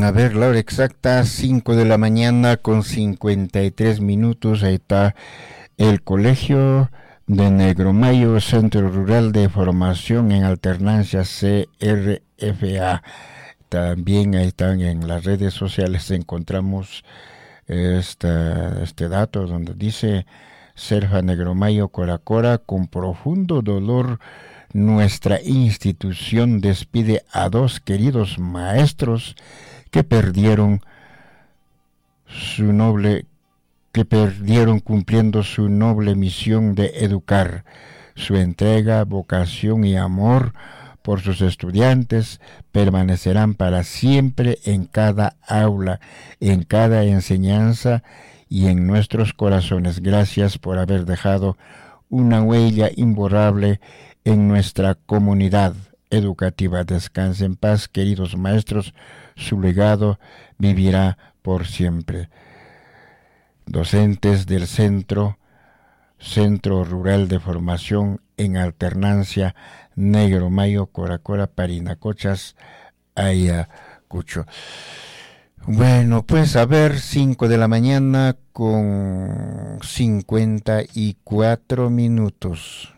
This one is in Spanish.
A ver, la hora exacta, 5 de la mañana con 53 minutos. Ahí está el Colegio de Negromayo, Centro Rural de Formación en Alternancia CRFA. También ahí están en las redes sociales, encontramos este dato donde dice: Serfa Negromayo Coracora, con profundo dolor nuestra institución despide a dos queridos maestros que perdieron cumpliendo su noble misión de educar. Su entrega, vocación y amor por sus estudiantes permanecerán para siempre en cada aula, en cada enseñanza y en nuestros corazones. Gracias por haber dejado una huella imborrable en nuestra comunidad educativa. Descanse en paz, queridos maestros, su legado vivirá por siempre. Docentes del Centro Rural de Formación en Alternancia Negromayo, Coracora, Parinacochas, Ayacucho. Bueno, pues a ver, 5 de la mañana con 54 minutos.